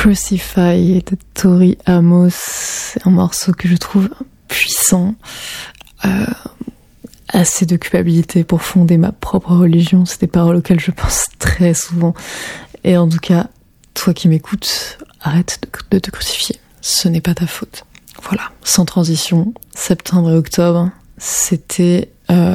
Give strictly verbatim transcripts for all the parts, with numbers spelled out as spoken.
Crucify de Tori Amos, c'est un morceau que je trouve puissant, euh, assez de culpabilité pour fonder ma propre religion, c'est des paroles auxquelles je pense très souvent, et en tout cas, toi qui m'écoutes, arrête de, de te crucifier, ce n'est pas ta faute. Voilà, sans transition, septembre et octobre, c'était euh,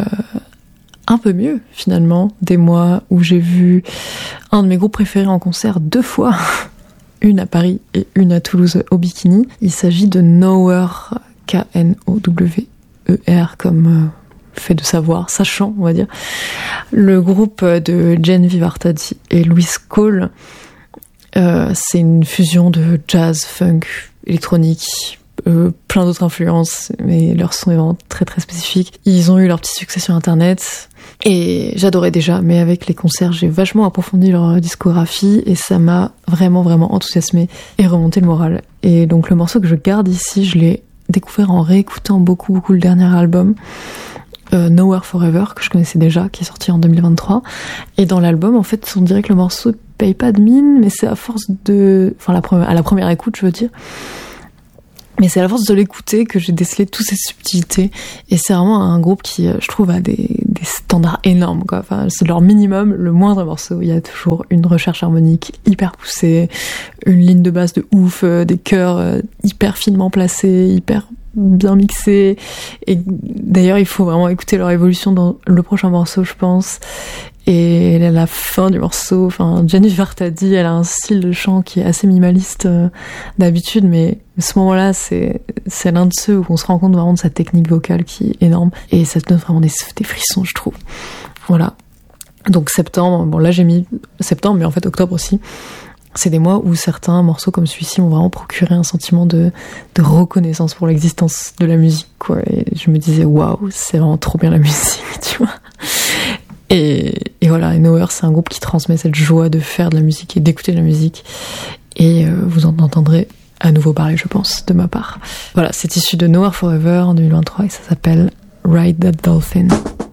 un peu mieux finalement, des mois où j'ai vu un de mes groupes préférés en concert deux fois, une à Paris et une à Toulouse au Bikini. Il s'agit de Knowr, K N O W E R, comme euh, fait de savoir, sachant, on va dire. Le groupe de Genevieve Artadi et Louis Cole, euh, c'est une fusion de jazz, funk, électronique, euh, plein d'autres influences, mais leur son est vraiment très très spécifique. Ils ont eu leur petit succès sur internet, et j'adorais déjà, mais avec les concerts, j'ai vachement approfondi leur discographie, et ça m'a vraiment vraiment enthousiasmé et remonté le moral. Et donc le morceau que je garde ici, je l'ai découvert en réécoutant beaucoup beaucoup le dernier album, euh, Nowhere Forever, que je connaissais déjà, qui est sorti en deux mille vingt-trois. Et dans l'album, en fait, on dirait que le morceau paye pas de mine, mais c'est à force de... Enfin, la première, à la première écoute, je veux dire. Mais c'est à la force de l'écouter que j'ai décelé toutes ces subtilités. Et c'est vraiment un groupe qui, je trouve, a des, des standards énormes, quoi. Enfin, c'est leur minimum, le moindre morceau. Il y a toujours une recherche harmonique hyper poussée, une ligne de basse de ouf, euh, des chœurs euh, hyper finement placés, hyper bien mixés. Et d'ailleurs, il faut vraiment écouter leur évolution dans le prochain morceau, je pense. Et à la fin du morceau, enfin, Genevieve Artadi, elle a un style de chant qui est assez minimaliste euh, d'habitude, mais à ce moment-là, c'est, c'est l'un de ceux où on se rend compte vraiment de sa technique vocale qui est énorme, et ça te donne vraiment des, des frissons, je trouve. Voilà. Donc septembre, bon là j'ai mis septembre, mais en fait octobre aussi. C'est des mois où certains morceaux comme celui-ci m'ont vraiment procuré un sentiment de, de reconnaissance pour l'existence de la musique, quoi. Et je me disais, waouh, c'est vraiment trop bien la musique, tu vois. Et, et voilà, et Knowr, c'est un groupe qui transmet cette joie de faire de la musique et d'écouter de la musique. Et euh, vous en entendrez à nouveau parler, je pense, de ma part. Voilà, c'est issu de Nowhere Forever en deux mille vingt-trois et ça s'appelle Ride That Dolphin.